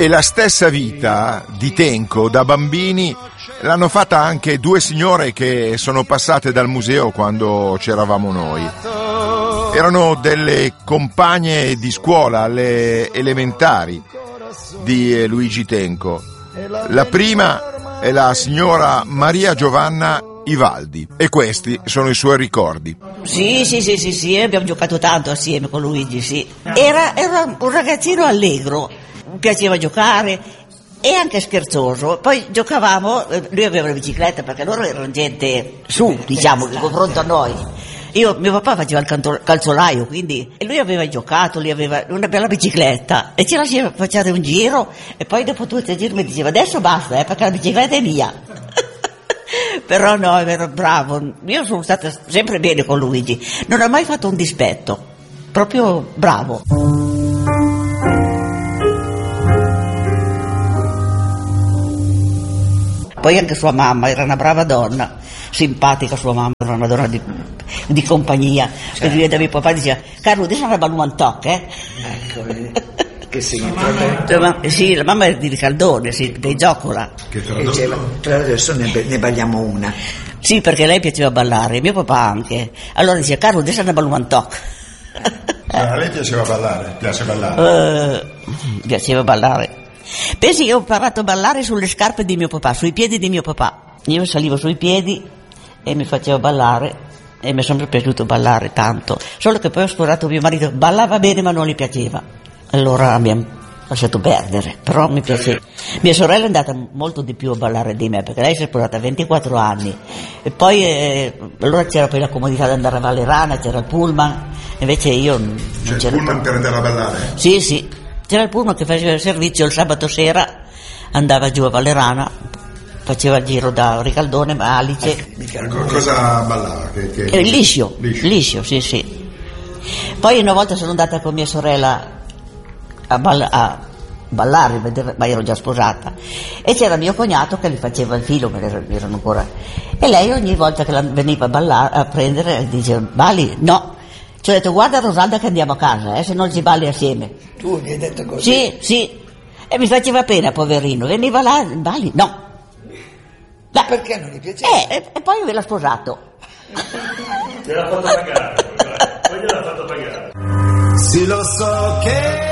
E la stessa vita di Tenco da bambini l'hanno fatta anche due signore che sono passate dal museo quando c'eravamo noi. Erano delle compagne di scuola alle elementari di Luigi Tenco. La prima è la signora Maria Giovanna Ivaldi e questi sono i suoi ricordi. Sì, abbiamo giocato tanto assieme con Luigi, sì. Era un ragazzino allegro, mi piaceva giocare e anche scherzoso. Poi giocavamo, lui aveva la bicicletta perché loro erano gente su, diciamo, in confronto a noi. Mio papà faceva il calzolaio, quindi, e lui aveva giocato, lui aveva una bella bicicletta e faceva un giro e poi dopo 2 o 3 giri mi diceva adesso basta, perché la bicicletta è mia. Però no, era bravo, io sono stata sempre bene con Luigi, non ho mai fatto un dispetto, proprio bravo. Poi anche sua mamma era una brava donna, simpatica sua mamma, era una donna di compagnia, certo. Per lui da mio papà diceva, Carlo, adesso una balluantoc, Ecco, che significa? Sì, la mamma era di Ricaldone, sì, dei Zoccola. Che adesso ne balliamo una. Sì, perché lei piaceva ballare, mio papà anche. Allora diceva, Carlo, adesso una balluantoc. A lei piaceva ballare? Piaceva ballare. Pensi che ho imparato a ballare sulle scarpe di mio papà, sui piedi di mio papà. Io salivo sui piedi e mi facevo ballare e mi è sempre piaciuto ballare tanto. Solo che poi ho sposato mio marito, ballava bene ma non gli piaceva. Allora abbiamo lasciato perdere, però mi piaceva. Mia sorella è andata molto di più a ballare di me perché lei si è sposata a 24 anni e poi allora c'era poi la comodità di andare a Valerana, c'era il pullman, invece io non c'era. Il pullman per andare a ballare? Sì, c'era il pullman che faceva il servizio il sabato sera, andava giù a Valerana, faceva il giro da Ricaldone a Alice. Cosa ballava? Liscio, sì. Poi una volta sono andata con mia sorella a ballare, ma ero già sposata, e c'era mio cognato che gli faceva il filo, erano ancora, e lei ogni volta che veniva a ballare, a prendere, diceva, balli? No. Ci ho detto, guarda Rosalda che andiamo a casa, se non ci balli assieme. Tu mi hai detto così? Sì, e mi faceva pena, poverino, veniva là, balli? No. Ma perché non gli piaceva? E poi me l'ha sposato. Gliel'ha fatto pagare, poi gliel'ha fatto pagare. Sì, lo so che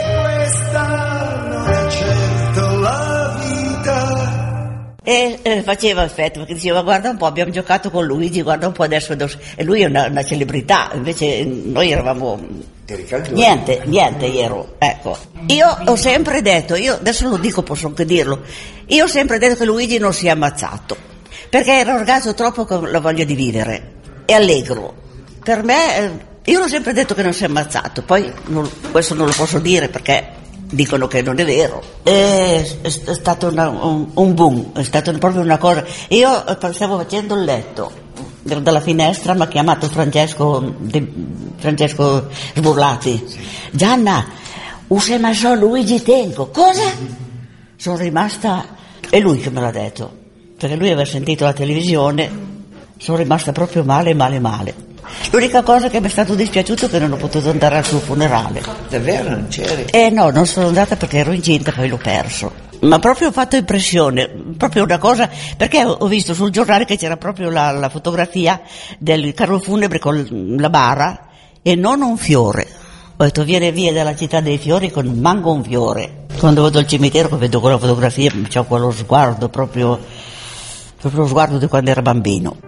questa non è certo la vita. E faceva effetto perché diceva, guarda un po', abbiamo giocato con Luigi, guarda un po' adesso, e lui è una celebrità, invece noi eravamo niente ero, ecco. Io ho sempre detto, io adesso lo dico, posso anche dirlo, io ho sempre detto che Luigi non si è ammazzato perché era un ragazzo troppo con la voglia di vivere e allegro. Per me io l'ho sempre detto che non si è ammazzato, poi questo non lo posso dire perché dicono che non è vero. È stato un boom, è stato proprio una cosa. Io stavo facendo il letto, ero dalla finestra, mi ha chiamato Francesco Sburlati. Gianna, sei messo Luigi Tenco. Cosa? Sono rimasta, è lui che me l'ha detto, perché lui aveva sentito la televisione, sono rimasta proprio male. L'unica cosa che mi è stato dispiaciuto è che non ho potuto andare al suo funerale. Davvero non c'eri? No, non sono andata perché ero incinta, poi l'ho perso. Ma proprio ho fatto impressione, proprio una cosa, perché ho visto sul giornale che c'era proprio la fotografia del carro funebre con la bara e non un fiore. Ho detto, viene via dalla città dei fiori con manco un fiore. Quando vado al cimitero, vedo quella fotografia, c'ho quello sguardo proprio lo sguardo di quando era bambino.